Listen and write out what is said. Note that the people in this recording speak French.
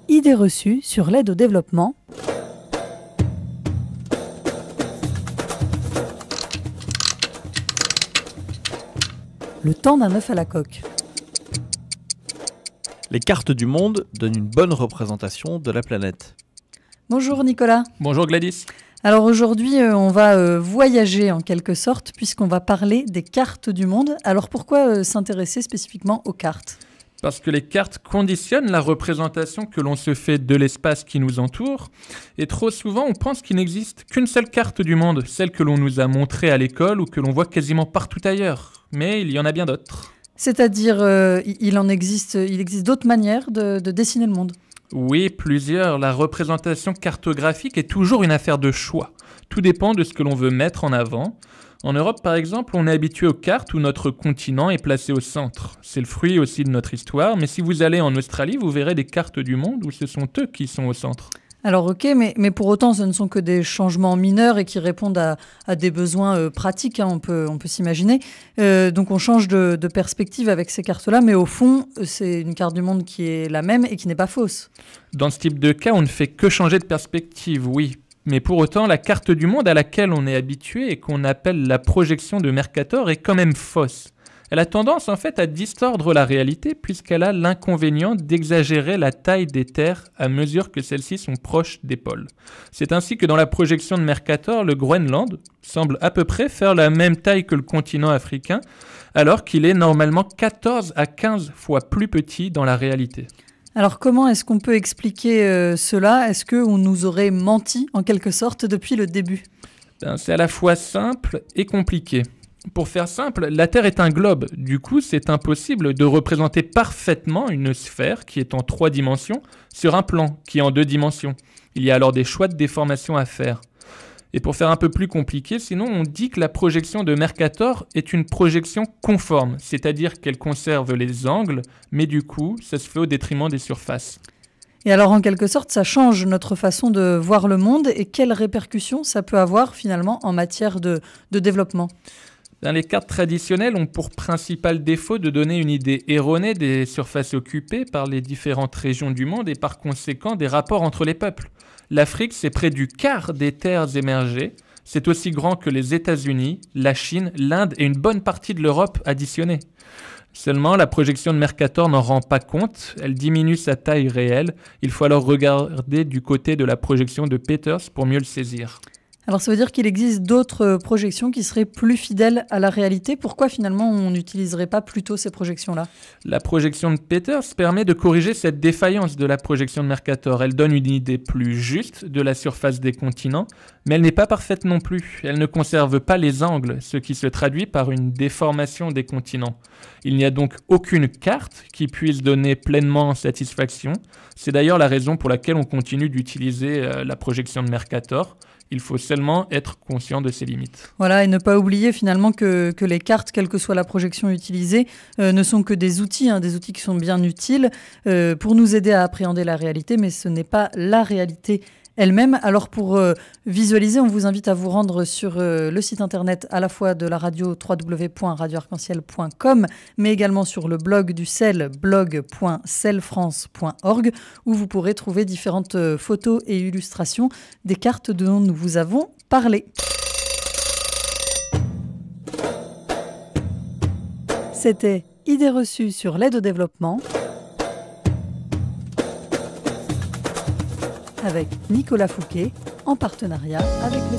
Idées reçues sur l'aide au développement. Le temps d'un œuf à la coque. Les cartes du monde donnent une bonne représentation de la planète. Bonjour Nicolas. Bonjour Gladys. Alors aujourd'hui, on va voyager en quelque sorte puisqu'on va parler des cartes du monde. Alors pourquoi s'intéresser spécifiquement aux cartes ? Parce que les cartes conditionnent la représentation que l'on se fait de l'espace qui nous entoure. Et trop souvent, on pense qu'il n'existe qu'une seule carte du monde, celle que l'on nous a montrée à l'école ou que l'on voit quasiment partout ailleurs. Mais il y en a bien d'autres. C'est-à-dire, il existe d'autres manières de dessiner le monde. Oui, plusieurs. La représentation cartographique est toujours une affaire de choix. Tout dépend de ce que l'on veut mettre en avant. En Europe, par exemple, on est habitué aux cartes où notre continent est placé au centre. C'est le fruit aussi de notre histoire, mais si vous allez en Australie, vous verrez des cartes du monde où ce sont eux qui sont au centre. Alors ok, mais pour autant, ce ne sont que des changements mineurs et qui répondent à des besoins pratiques, hein, on peut s'imaginer. Donc on change de perspective avec ces cartes-là, mais au fond, c'est une carte du monde qui est la même et qui n'est pas fausse. Dans ce type de cas, on ne fait que changer de perspective, oui. Mais pour autant, la carte du monde à laquelle on est habitué et qu'on appelle la projection de Mercator est quand même fausse. Elle a tendance en fait à distordre la réalité puisqu'elle a l'inconvénient d'exagérer la taille des terres à mesure que celles-ci sont proches des pôles. C'est ainsi que dans la projection de Mercator, le Groenland semble à peu près faire la même taille que le continent africain, alors qu'il est normalement 14 à 15 fois plus petit dans la réalité. Alors comment est-ce qu'on peut expliquer cela ? Est-ce qu'on nous aurait menti en quelque sorte depuis le début ? C'est à la fois simple et compliqué. Pour faire simple, la Terre est un globe. Du coup, c'est impossible de représenter parfaitement une sphère qui est en 3 dimensions sur un plan qui est en 2 dimensions. Il y a alors des choix de déformation à faire. Et pour faire un peu plus compliqué, sinon on dit que la projection de Mercator est une projection conforme, c'est-à-dire qu'elle conserve les angles, mais du coup, ça se fait au détriment des surfaces. Et alors, en quelque sorte, ça change notre façon de voir le monde et quelles répercussions ça peut avoir finalement en matière de développement ? Les cartes traditionnelles ont pour principal défaut de donner une idée erronée des surfaces occupées par les différentes régions du monde et par conséquent des rapports entre les peuples. L'Afrique, c'est près du quart des terres émergées. C'est aussi grand que les États-Unis, la Chine, l'Inde et une bonne partie de l'Europe additionnée. Seulement, la projection de Mercator n'en rend pas compte. Elle diminue sa taille réelle. Il faut alors regarder du côté de la projection de Peters pour mieux le saisir. Alors ça veut dire qu'il existe d'autres projections qui seraient plus fidèles à la réalité. Pourquoi finalement on n'utiliserait pas plutôt ces projections-là ? La projection de Peters permet de corriger cette défaillance de la projection de Mercator. Elle donne une idée plus juste de la surface des continents, mais elle n'est pas parfaite non plus. Elle ne conserve pas les angles, ce qui se traduit par une déformation des continents. Il n'y a donc aucune carte qui puisse donner pleinement satisfaction. C'est d'ailleurs la raison pour laquelle on continue d'utiliser la projection de Mercator. Il faut seulement être conscient de ses limites. Voilà, et ne pas oublier finalement que les cartes, quelle que soit la projection utilisée, ne sont que des outils qui sont bien utiles pour nous aider à appréhender la réalité, mais ce n'est pas la réalité elle-même. Alors pour visualiser, on vous invite à vous rendre sur le site internet à la fois de la radio www.radioarc-en-ciel.com, mais également sur le blog du CEL, blog.celfrance.org, où vous pourrez trouver différentes photos et illustrations des cartes dont nous vous avons parlé. C'était Idées reçues sur l'aide au développement avec Nicolas Fouquet en partenariat avec le